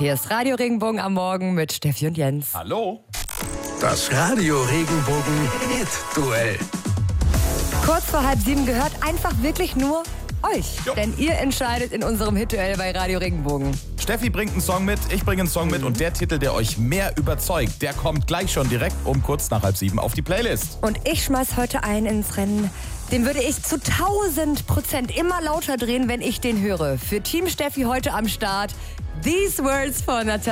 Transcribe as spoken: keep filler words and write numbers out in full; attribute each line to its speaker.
Speaker 1: Hier ist Radio Regenbogen am Morgen mit Steffi und Jens.
Speaker 2: Hallo.
Speaker 3: Das Radio Regenbogen Hit-Duell.
Speaker 1: Kurz vor halb sieben gehört einfach wirklich nur euch.
Speaker 2: Jo.
Speaker 1: Denn ihr entscheidet in unserem Hit-Duell bei Radio Regenbogen.
Speaker 2: Steffi bringt einen Song mit, ich bringe einen Song mit und der Titel, der euch mehr überzeugt, der kommt gleich schon direkt um kurz nach halb sieben auf die Playlist.
Speaker 1: Und ich schmeiß heute einen ins Rennen. Den würde ich zu tausend Prozent immer lauter drehen, wenn ich den höre. Für Team Steffi heute am Start. These Words von Natascha.